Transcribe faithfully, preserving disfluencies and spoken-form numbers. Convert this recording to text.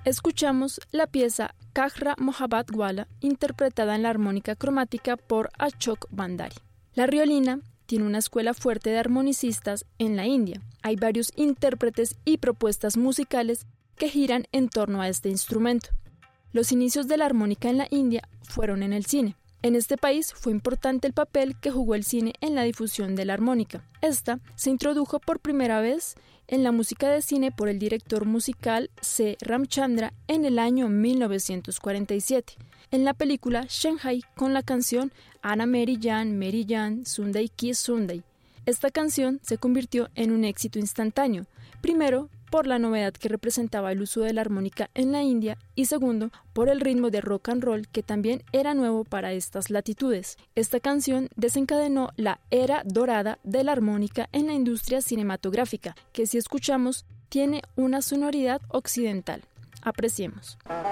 Escuchamos la pieza Kajra Mohabbat Wala, interpretada en la armónica cromática por Ashok Bandari. La riolina tiene una escuela fuerte de armonicistas en la India. Hay varios intérpretes y propuestas musicales que giran en torno a este instrumento. Los inicios de la armónica en la India fueron en el cine. En este país fue importante el papel que jugó el cine en la difusión de la armónica. Esta se introdujo por primera vez en la música de cine por el director musical C. Ramchandra en el año mil novecientos cuarenta y siete, en la película Shanghai con la canción Anna Mary Jan, Mary Jan, Sunday Kiss Sunday. Esta canción se convirtió en un éxito instantáneo, primero por la novedad que representaba el uso de la armónica en la India y segundo, por el ritmo de rock and roll que también era nuevo para estas latitudes. Esta canción desencadenó la era dorada de la armónica en la industria cinematográfica, que si escuchamos tiene una sonoridad occidental. Apreciemos.